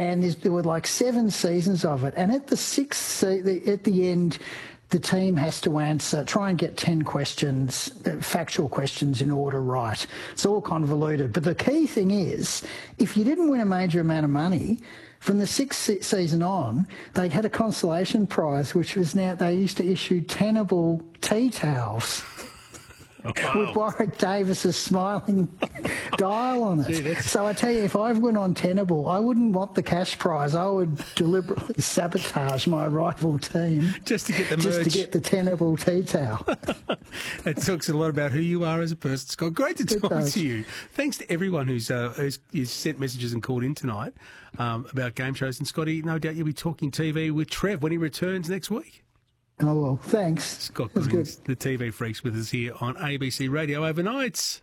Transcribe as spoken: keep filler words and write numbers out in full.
and there were like seven seasons of it. And at the sixth, se- the, at the end, the team has to answer, try and get ten questions, uh, factual questions in order right. It's all convoluted. But the key thing is, if you didn't win a major amount of money, from the sixth se- season on, they had a consolation prize, which was now, they used to issue tenable tea towels. Wow. With Warwick Davis's smiling dial on it. Gee, so I tell you, if I went on Tenable, I wouldn't want the cash prize. I would deliberately sabotage my rival team just to get the merch. Just to get the Tenable tea towel. It talks a lot about who you are as a person, Scott. Great to talk to you. Thanks to everyone who's, uh, who's, who's sent messages and called in tonight um, about game shows. And Scotty, no doubt you'll be talking T V with Trev when he returns next week. Oh, well, thanks. Scott Goodings, the T V Freaks, with us here on A B C Radio Overnights.